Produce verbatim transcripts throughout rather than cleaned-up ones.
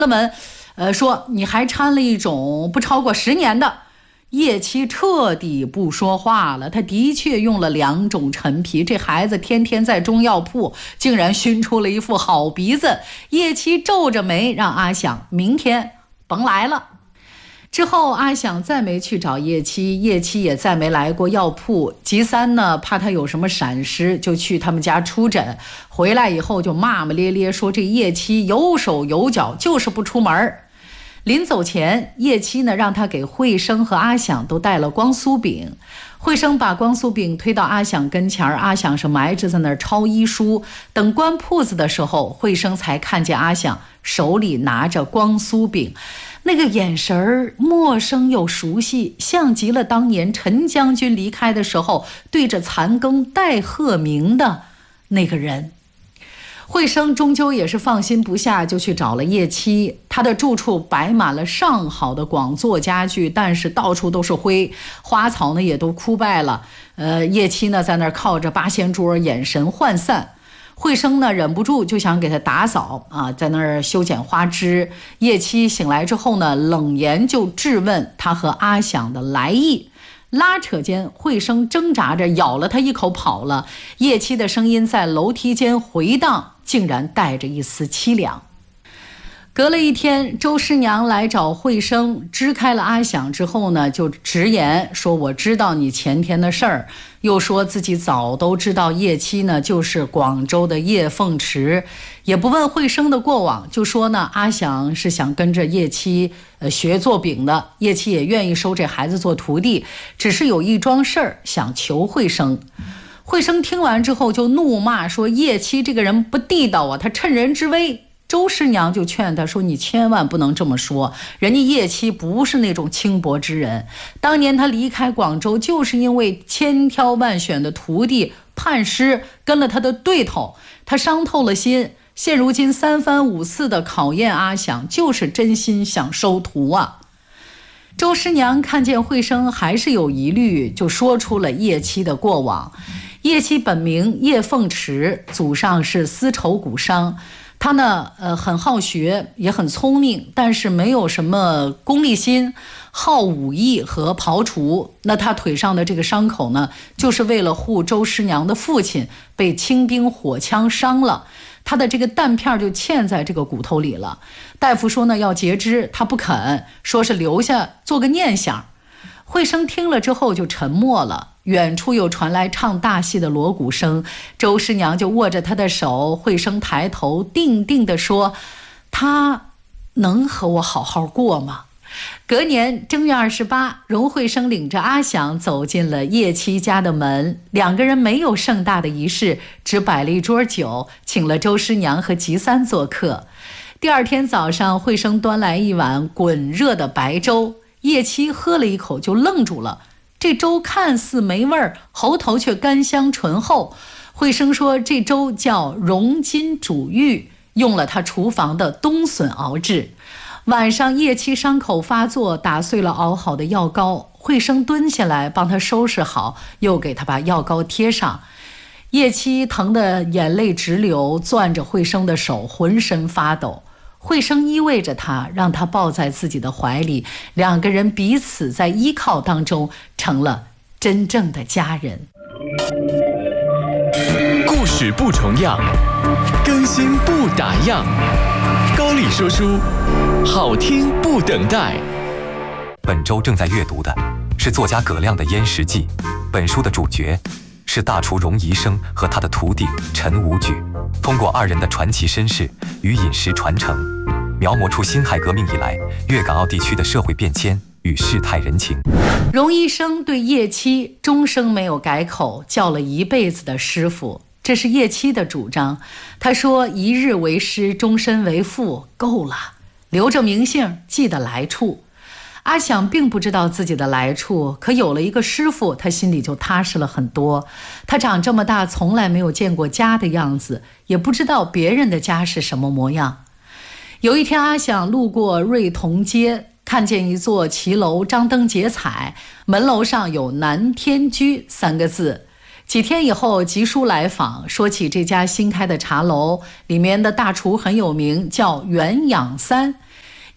那么呃，说你还掺了一种不超过十年的。叶七彻底不说话了，他的确用了两种陈皮，这孩子天天在中药铺，竟然熏出了一副好鼻子。叶七皱着眉让阿想明天甭来了。之后阿想再没去找叶七，叶七也再没来过药铺。吉三呢，怕他有什么闪失，就去他们家出诊，回来以后就骂骂咧咧说这叶七有手有脚，就是不出门。临走前，叶七呢让他给慧生和阿想都带了光酥饼。慧生把光酥饼推到阿想跟前，阿想是埋着在那儿抄医书。等关铺子的时候，慧生才看见阿想手里拿着光酥饼，那个眼神儿陌生又熟悉，像极了当年陈将军离开的时候对着残羹带鹤鸣的那个人。慧生终究也是放心不下，就去找了叶七。他的住处摆满了上好的广座家具，但是到处都是灰，花草呢也都枯败了。呃，叶七呢在那儿靠着八仙桌，眼神涣散。慧生呢忍不住就想给他打扫啊，在那儿修剪花枝。叶七醒来之后呢，冷言就质问他和阿想的来意。拉扯间，慧生挣扎着咬了他一口跑了。叶七的声音在楼梯间回荡，竟然带着一丝凄凉。隔了一天，周师娘来找慧生，支开了阿想之后呢，就直言说我知道你前天的事儿，又说自己早都知道叶七呢就是广州的叶凤池，也不问慧生的过往，就说呢阿想是想跟着叶七呃学做饼的，叶七也愿意收这孩子做徒弟，只是有一桩事儿想求慧生。慧生听完之后就怒骂说叶七这个人不地道啊，他趁人之危。周师娘就劝他说你千万不能这么说，人家叶七不是那种轻薄之人，当年他离开广州就是因为千挑万选的徒弟叛师跟了他的对头，他伤透了心，现如今三番五次的考验阿想，就是真心想收徒啊。周师娘看见慧生还是有疑虑，就说出了叶七的过往。叶七本名叶凤池，祖上是丝绸骨商，他呢，呃，很好学，也很聪明，但是没有什么功利心，好武艺和刨除。那他腿上的这个伤口呢，就是为了护周师娘的父亲被清兵火枪伤了，他的这个弹片就嵌在这个骨头里了。大夫说呢要截肢，他不肯，说是留下做个念想。慧生听了之后就沉默了。远处又传来唱大戏的锣鼓声，周师娘就握着他的手，慧生抬头定定地说，他能和我好好过吗？隔年正月二十八，荣慧生领着阿想走进了叶七家的门，两个人没有盛大的仪式，只摆了一桌酒，请了周师娘和吉三做客。第二天早上，慧生端来一碗滚热的白粥，叶七喝了一口就愣住了，这粥看似没味儿，喉头却甘香醇厚。慧生说这粥叫荣金煮玉，用了他厨房的冬笋熬制。晚上叶七伤口发作，打碎了熬好的药膏，慧生蹲下来帮他收拾好，又给他把药膏贴上。叶七疼得眼泪直流，攥着慧生的手浑身发抖。慧生依偎着他，让他抱在自己的怀里，两个人彼此在依靠当中成了真正的家人。 故事不重样，更新不打烊，高丽说书，好听不等待。 本周正在阅读的是作家葛亮的《燕食记》，本书的主角是大厨荣宜生和他的徒弟陈无举，通过二人的传奇身世与饮食传承，描摹出辛亥革命以来粤港澳地区的社会变迁与世态人情。 荣宜生对叶七终生没有改口，叫了一辈子的师傅，这是叶七的主张。他说一日为师，终身为父，够了，留着名姓，记得来处。阿想并不知道自己的来处，可有了一个师傅，他心里就踏实了很多。他长这么大从来没有见过家的样子，也不知道别人的家是什么模样。有一天，阿想路过瑞同街，看见一座骑楼张灯结彩，门楼上有南天居三个字。几天以后，吉叔来访，说起这家新开的茶楼，里面的大厨很有名，叫袁养三。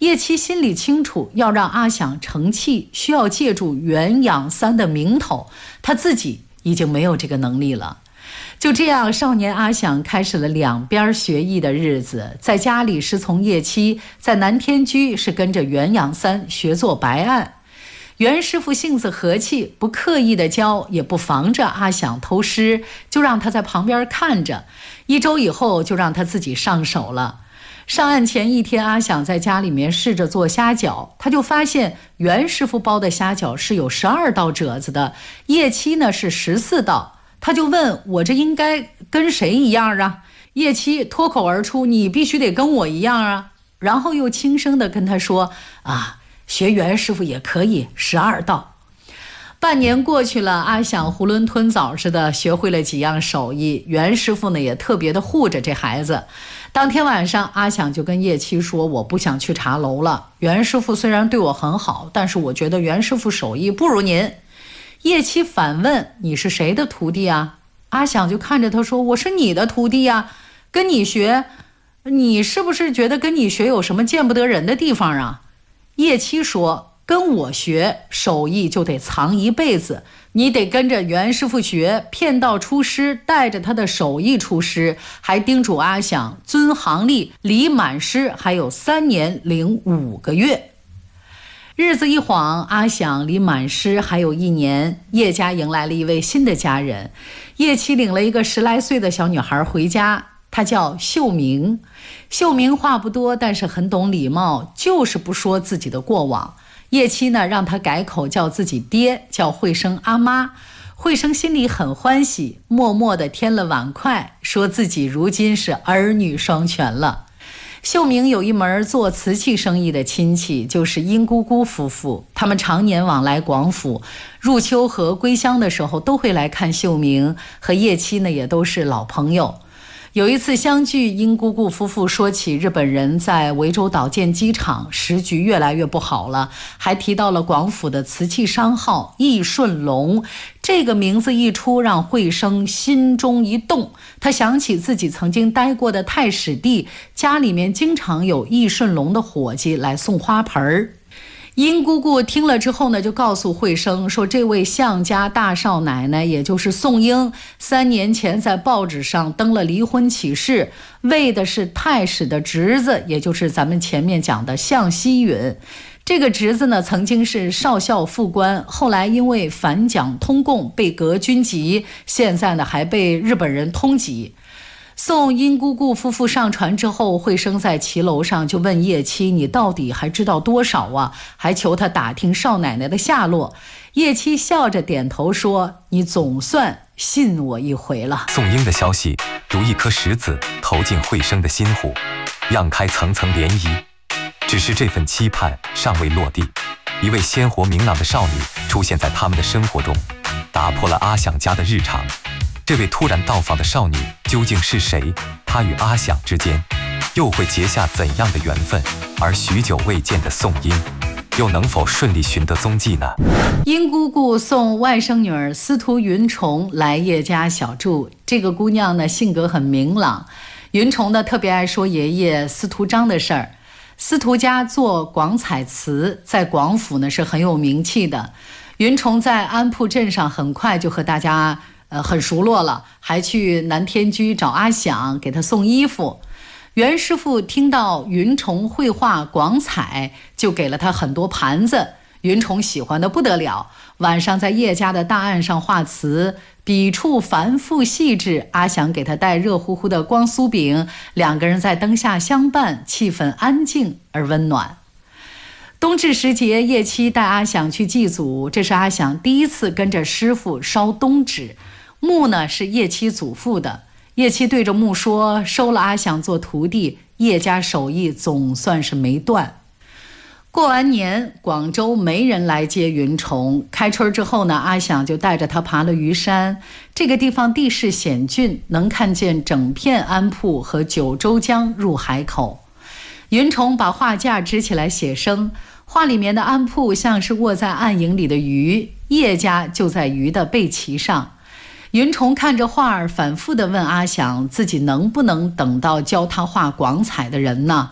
叶七心里清楚，要让阿想成器，需要借助袁养三的名头，他自己已经没有这个能力了。就这样，少年阿想开始了两边学艺的日子，在家里是从叶七，在南天居是跟着袁养三学做白案。袁师傅性子和气，不刻意的教，也不防着阿想偷师，就让他在旁边看着。一周以后，就让他自己上手了。上岸前一天，阿想在家里面试着做虾饺，他就发现袁师傅包的虾饺是有十二道褶子的，叶七呢是十四道。他就问我，这应该跟谁一样啊？叶七脱口而出，你必须得跟我一样啊。然后又轻声的跟他说，啊，学袁师傅也可以，十二道。半年过去了，阿想囫囵吞枣似的学会了几样手艺，袁师傅呢也特别的护着这孩子。当天晚上，阿想就跟叶七说，我不想去茶楼了，袁师傅虽然对我很好，但是我觉得袁师傅手艺不如您。叶七反问，你是谁的徒弟啊？阿想就看着他说，我是你的徒弟啊，跟你学，你是不是觉得跟你学有什么见不得人的地方啊？叶七说，跟我学手艺就得藏一辈子，你得跟着袁师傅学，骗道出师，带着他的手艺出师，还叮嘱阿想遵行例，离满师还有三年零五个月。日子一晃，阿想离满师还有一年，叶家迎来了一位新的家人。叶七领了一个十来岁的小女孩回家，她叫秀明。秀明话不多，但是很懂礼貌，就是不说自己的过往。叶七呢，让她改口叫自己爹，叫慧生阿妈。慧生心里很欢喜，默默地添了碗筷，说自己如今是儿女双全了。秀明有一门做瓷器生意的亲戚，就是殷姑姑夫妇，他们常年往来广府，入秋和归乡的时候都会来看秀明，和叶七呢也都是老朋友。有一次相聚，殷姑姑夫妇说起日本人在涠洲岛建机场，时局越来越不好了，还提到了广府的瓷器商号易顺龙。这个名字一出，让慧生心中一动，他想起自己曾经待过的太史地，家里面经常有易顺龙的伙计来送花盆儿。殷姑姑听了之后呢，就告诉慧生说，这位向家大少奶奶，也就是宋英，三年前在报纸上登了离婚启事，为的是太史的侄子，也就是咱们前面讲的向希允。这个侄子呢，曾经是少校副官，后来因为反蒋通共被革军籍，现在呢还被日本人通缉。送殷姑姑夫妇上船之后，慧生在骑楼上就问叶七，你到底还知道多少啊？还求他打听少奶奶的下落。叶七笑着点头说，你总算信我一回了。 宋英的消息如一颗石子投进慧生的心湖，漾开层层涟漪。只是这份期盼尚未落地，一位鲜活明朗的少女出现在他们的生活中，打破了阿想家的日常。这位突然到访的少女究竟是谁？她与阿想之间又会结下怎样的缘分？而许久未见的宋英又能否顺利寻得踪迹呢？ 殷姑姑送外甥女儿司徒云虫来叶家小住。这个姑娘呢，性格很明朗。云虫呢，特别爱说爷爷司徒章的事儿。司徒家做广彩瓷，在广府呢是很有名气的。云虫在安铺镇上很快就和大家呃，很熟络了，还去南天居找阿想给他送衣服。袁师傅听到云虫绘画广彩，就给了他很多盘子，云虫喜欢的不得了。晚上在叶家的大案上画瓷，笔触繁复细致，阿想给他带热乎乎的光酥饼，两个人在灯下相伴，气氛安静而温暖。冬至时节，叶七带阿想去祭祖，这是阿想第一次跟着师傅烧冬纸。木呢是叶七祖父的，叶七对着木说，收了阿想做徒弟，叶家手艺总算是没断。过完年，广州没人来接云虫。开春之后呢，阿想就带着他爬了鱼山。这个地方地势险峻，能看见整片安铺和九州江入海口。云虫把画架支起来写生，画里面的安铺像是卧在暗影里的鱼，叶家就在鱼的背鳍上。云虫看着画儿，反复地问阿想，自己能不能等到教他画广彩的人呢？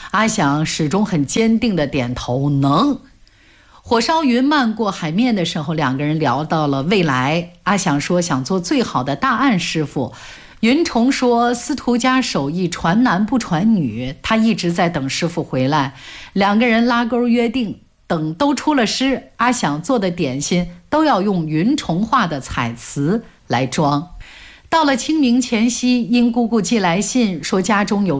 阿想始终很坚定地点头能。火烧云漫过海面的时候，两个人聊到了未来。阿想说想做最好的大案师傅，云虫说司徒家手艺传男不传女，他一直在等师傅回来。两个人拉钩约定，等都出了师，阿想做的点心都要用云虫画的彩瓷来装。到了清明前夕，殷姑姑寄来信说家中有